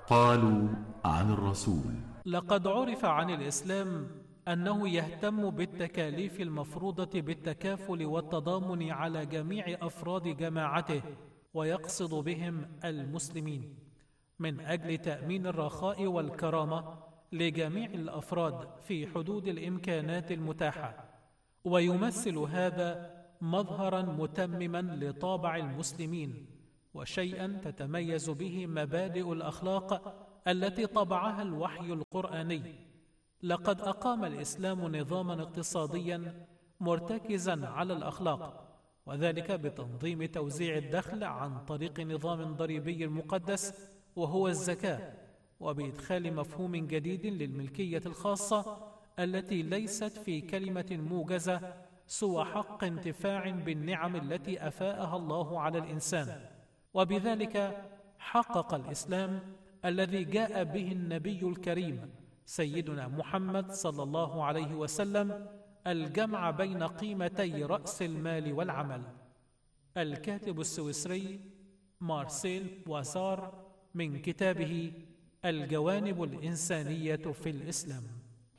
قالوا عن الرسول: لقد عرف عن الإسلام أنه يهتم بالتكاليف المفروضة بالتكافل والتضامن على جميع أفراد جماعته، ويقصد بهم المسلمين، من أجل تأمين الرخاء والكرامة لجميع الأفراد في حدود الإمكانات المتاحة. ويمثل هذا مظهرا متمما لطابع المسلمين، وشيئا تتميز به مبادئ الأخلاق التي طبعها الوحي القرآني. لقد أقام الإسلام نظاما اقتصاديا مرتكزا على الأخلاق، وذلك بتنظيم توزيع الدخل عن طريق نظام ضريبي مقدس وهو الزكاة، وبإدخال مفهوم جديد للملكية الخاصة التي ليست في كلمة موجزة سوى حق انتفاع بالنعم التي أفاءها الله على الإنسان. وبذلك حقق الإسلام الذي جاء به النبي الكريم سيدنا محمد صلى الله عليه وسلم الجمع بين قيمتي رأس المال والعمل. الكاتب السويسري مارسيل بواسار من كتابه الجوانب الإنسانية في الإسلام.